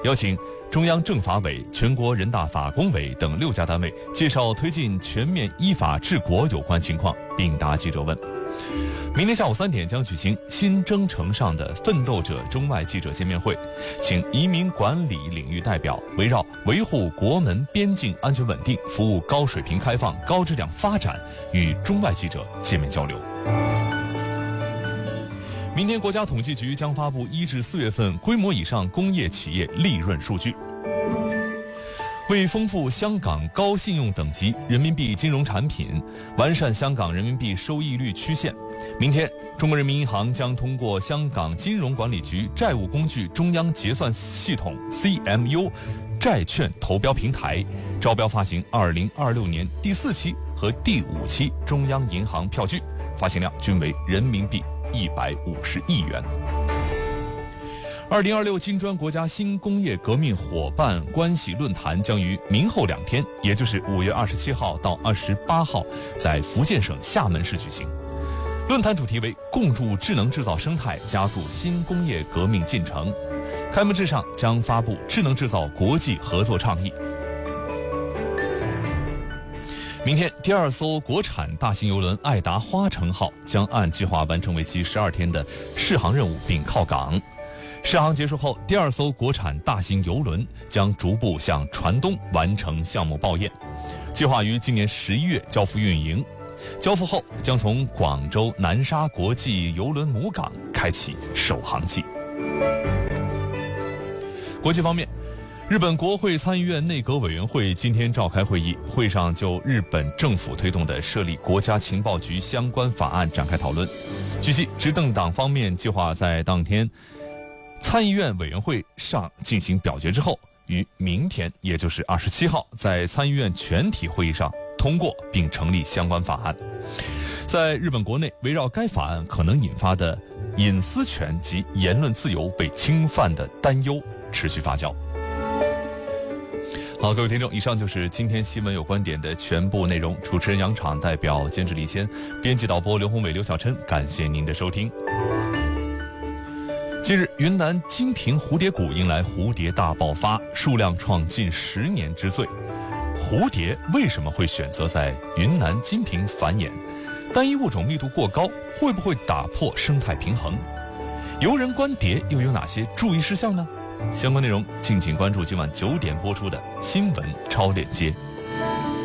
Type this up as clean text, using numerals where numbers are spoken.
邀请中央政法委、全国人大法工委等6家单位介绍推进全面依法治国有关情况，并答记者问。明天下午3点将举行新征程上的奋斗者中外记者见面会，请移民管理领域代表围绕维护国门边境安全稳定、服务高水平开放、高质量发展与中外记者见面交流。明天国家统计局将发布1至4月份规模以上工业企业利润数据。为丰富香港高信用等级人民币金融产品，完善香港人民币收益率曲线，明天中国人民银行将通过香港金融管理局债务工具中央结算系统 CMU 债券投标平台，招标发行2026年第4期和第5期中央银行票据，发行量均为人民币150亿元。2026金砖国家新工业革命伙伴关系论坛将于明后2天，也就是5月27号到28号，在福建省厦门市举行。论坛主题为共筑智能制造生态，加速新工业革命进程。开幕式上将发布智能制造国际合作倡议。明天，第2艘国产大型邮轮爱达花城号将按计划完成为期12天的试航任务并靠港。试航结束后，第2艘国产大型邮轮将逐步向船东完成项目报验，计划于今年11月交付运营。交付后将从广州南沙国际邮轮母港开启首航季。国际方面，日本国会参议院内阁委员会今天召开会议，会上就日本政府推动的设立国家情报局相关法案展开讨论。据悉，执政党方面计划在当天参议院委员会上进行表决之后，于明天也就是27号在参议院全体会议上通过并成立相关法案。在日本国内，围绕该法案可能引发的隐私权及言论自由被侵犯的担忧持续发酵。好，各位听众，以上就是今天新闻有观点的全部内容。主持人杨昶，代表监制李先，编辑导播刘宏伟、刘小琛，感谢您的收听。近日，云南金平蝴蝶谷迎来蝴蝶大爆发，数量创近10年之最。蝴蝶为什么会选择在云南金平繁衍？单一物种密度过高，会不会打破生态平衡？游人观蝶又有哪些注意事项呢？相关内容敬请关注今晚9点播出的新闻超链接。